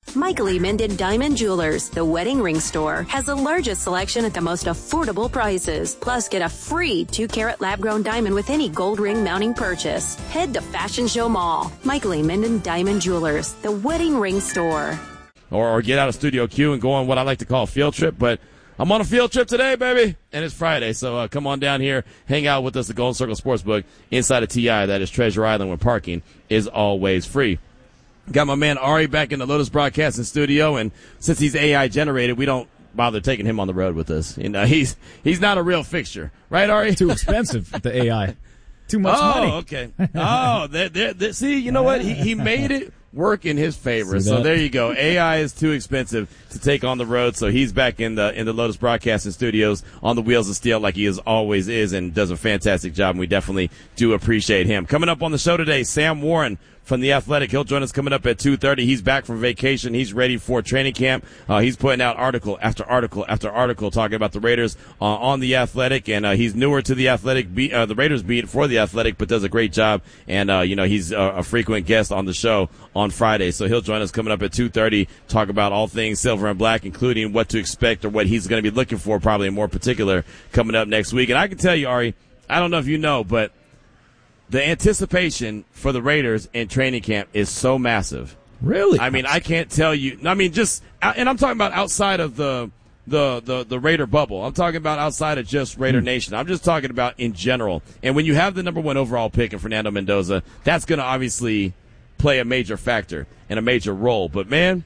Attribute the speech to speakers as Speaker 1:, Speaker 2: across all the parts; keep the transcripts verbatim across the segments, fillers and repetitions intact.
Speaker 1: Michael E. Minden Diamond Jewelers, the wedding ring store, has the largest selection at the most affordable prices. Plus, get a free two-carat lab-grown diamond with any gold ring mounting purchase. Head to Fashion Show Mall. Michael E. Minden Diamond Jewelers, the wedding ring store.
Speaker 2: Or, or get out of Studio Q and go on what I like to call a field trip, but I'm on a field trip today, baby, and it's Friday, so uh, come on down here, hang out with us at Golden Circle Sportsbook inside of T I. That is Treasure Island, where parking is always free. Got my man Ari back in the Lotus Broadcasting Studio, and since he's A I generated, we don't bother taking him on the road with us. You know, he's he's not a real fixture, right, Ari?
Speaker 3: Too expensive, the A I. Too much
Speaker 2: oh,
Speaker 3: money.
Speaker 2: Oh, okay. Oh, they're, they're, they're, see, you know what? He he made it work in his favor. So there you go. A I is too expensive to take on the road, so he's back in the in the Lotus Broadcasting Studios on the wheels of steel like he is always is, and does a fantastic job, and we definitely do appreciate him. Coming up on the show today, Sam Warren from The Athletic. He'll join us coming up at two thirty. He's back from vacation. He's ready for training camp. Uh, he's putting out article after article after article talking about the Raiders uh, on The Athletic, and uh, he's newer to The Athletic, beat, uh, the Raiders beat for The Athletic, but does a great job, and uh, you know he's a, a frequent guest on the show on Friday, so he'll join us coming up at two thirty, talk about all things silver and black, including what to expect or what he's going to be looking for, probably in more particular, coming up next week. And I can tell you, Ari, I don't know if you know, but the anticipation for the Raiders in training camp is so massive.
Speaker 3: Really?
Speaker 2: I mean, I can't tell you. I mean, just, and I'm talking about outside of the the the, the Raider bubble. I'm talking about outside of just Raider mm. Nation. I'm just talking about in general. And when you have the number one overall pick in Fernando Mendoza, that's going to obviously play a major factor and a major role. But, man,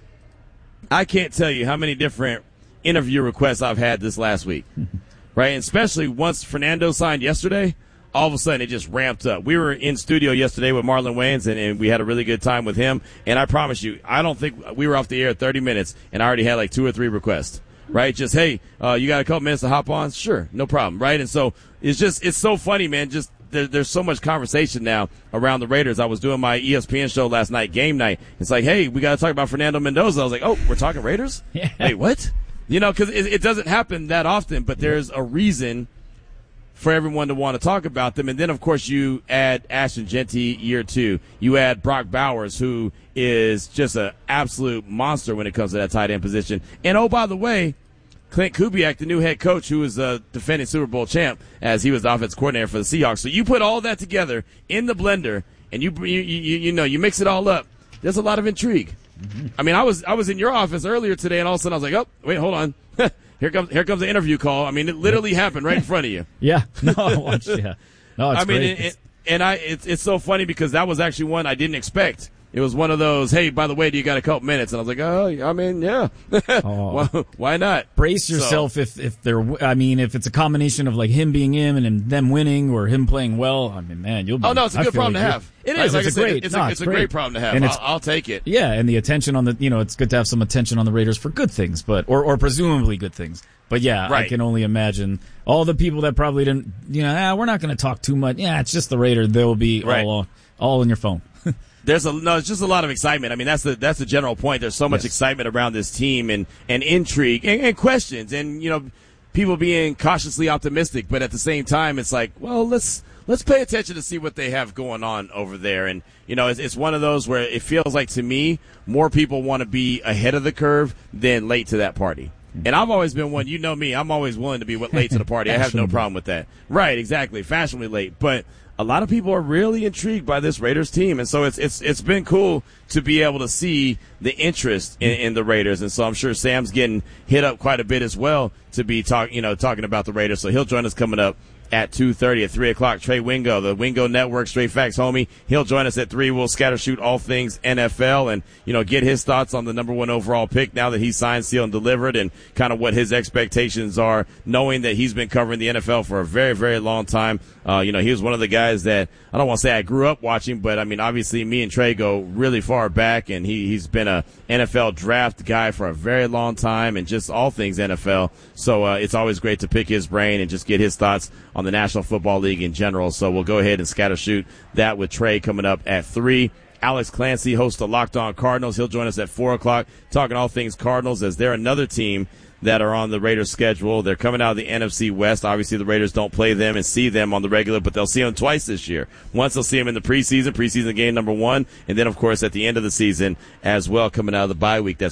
Speaker 2: I can't tell you how many different interview requests I've had this last week, right? And especially once Fernando signed yesterday, all of a sudden it just ramped up. We were in studio yesterday with Marlon Wayans, and, and we had a really good time with him. And I promise you, I don't think we were off the air thirty minutes, and I already had like two or three requests, right? Just, hey, uh, you got a couple minutes to hop on? Sure, no problem, right? And so it's just, it's so funny, man. Just there, there's so much conversation now around the Raiders. I was doing my E S P N show last night, Game Night. It's like, hey, we got to talk about Fernando Mendoza. I was like, oh, we're talking Raiders?
Speaker 3: Yeah.
Speaker 2: Wait, what? You know, because it, it doesn't happen that often, but there's a reason for everyone to want to talk about them. And then, of course, you add Ashton Jeanty year two. You add Brock Bowers, who is just an absolute monster when it comes to that tight end position. And, oh, by the way, Clint Kubiak, the new head coach, who is a defending Super Bowl champ, as he was the offensive coordinator for the Seahawks. So you put all that together in the blender, and you you you, you know, you mix it all up. There's a lot of intrigue. Mm-hmm. I mean, I was I was in your office earlier today, and all of a sudden I was like, oh, wait, hold on. Here comes here comes the interview call. I mean, it literally happened right in front of you.
Speaker 3: Yeah. No, yeah. No, it's
Speaker 2: I mean,
Speaker 3: great.
Speaker 2: It, it, and I it's it's so funny because that was actually one I didn't expect. It was one of those, hey, by the way, do you got a couple minutes? And I was like, oh, I mean, yeah.
Speaker 3: Oh.
Speaker 2: Well, why not?
Speaker 3: Brace yourself
Speaker 2: so,
Speaker 3: if if they're. I mean, if it's a combination of like him being him and him, them winning or him playing well. I mean, man, you'll. Be,
Speaker 2: oh no, it's a
Speaker 3: I
Speaker 2: good problem
Speaker 3: like
Speaker 2: to have. It is.
Speaker 3: It's
Speaker 2: Like
Speaker 3: a
Speaker 2: I said,
Speaker 3: great.
Speaker 2: it's,
Speaker 3: no,
Speaker 2: a,
Speaker 3: it's
Speaker 2: it's a
Speaker 3: great.
Speaker 2: great problem to have.
Speaker 3: And
Speaker 2: I'll, I'll take it.
Speaker 3: Yeah, and the attention on the. You know, it's good to have some attention on the Raiders for good things, but or or presumably good things. But yeah,
Speaker 2: right.
Speaker 3: I can only imagine all the people that probably didn't. You know, ah, we're not going to talk too much. Yeah, it's just the Raiders. They'll be right. all all in your phone.
Speaker 2: There's a no. It's just a lot of excitement. I mean, that's the that's the general point. There's so much
Speaker 3: yes.
Speaker 2: excitement around this team and and intrigue and, and questions and you know people being cautiously optimistic, but at the same time, it's like, well, let's let's pay attention to see what they have going on over there. And you know, it's, it's one of those where it feels like to me more people want to be ahead of the curve than late to that party. And I've always been one. You know me. I'm always willing to be late to the party. I have no problem with that. Right? Exactly. Fashionably late, but. A lot of people are really intrigued by this Raiders team, and so it's it's it's been cool to be able to see the interest in, in the Raiders, and so I'm sure Sam's getting hit up quite a bit as well to be talk you know talking about the Raiders. So he'll join us coming up at two thirty. At three o'clock, Trey Wingo, the Wingo Network, Straight Facts homie. He'll join us at three. We'll scatter shoot all things N F L and, you know, get his thoughts on the number one overall pick now that he's signed, sealed, and delivered, and kind of what his expectations are, knowing that he's been covering the N F L for a very, very long time. Uh, you know, he was one of the guys that, I don't want to say I grew up watching, but, I mean, obviously me and Trey go really far back, and he, he's been a N F L draft guy for a very long time and just all things N F L. So uh, it's always great to pick his brain and just get his thoughts on the National Football League in general. So we'll go ahead and scatter shoot that with Trey coming up at three. Alex Clancy, host of Locked On Cardinals. He'll join us at four o'clock talking all things Cardinals, as they're another team that are on the Raiders schedule. They're coming out of the N F C West. Obviously, the Raiders don't play them and see them on the regular, but they'll see them twice this year. Once they'll see them in the preseason, preseason game number one, and then, of course, at the end of the season as well, coming out of the bye week. That's